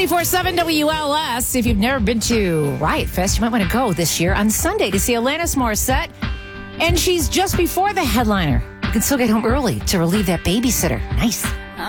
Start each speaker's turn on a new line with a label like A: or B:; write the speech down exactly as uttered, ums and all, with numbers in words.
A: ninety-four seven W L S. If you've never been to Riot Fest, you might want to go this year on Sunday to see Alanis Morissette. And she's just before the headliner. You can still get home early to relieve that babysitter. Nice.